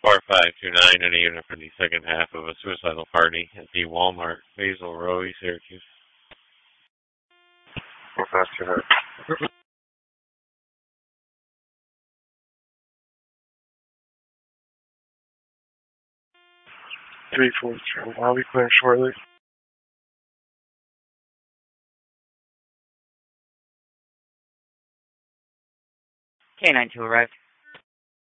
4529 and a unit for the second half of a suicidal party at the Walmart, Basil Row, Syracuse. Well, that's too hard. 343. I'll be clearing shortly. K-9 to arrive.